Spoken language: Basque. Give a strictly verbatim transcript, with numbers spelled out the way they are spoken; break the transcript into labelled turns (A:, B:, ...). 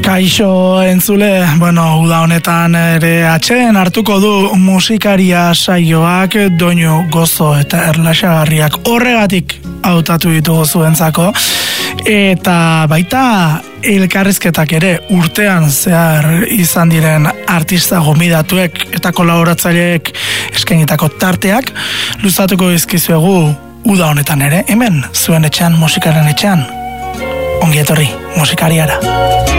A: Kaixo entzule, bueno, uda honetan ere atxeen hartuko du musikaria saioak doinu gozo eta erlaxagarriak horregatik hautatu ditugu zuentzako, eta baita elkarrizketak ere urtean zehar izan diren artista gomidatuek eta kolaboratzaileek eskainitako tarteak luzatuko dizkizuegu uda honetan ere, hemen zuen etxean, musikaren etxean. Ongi etorri musikariara.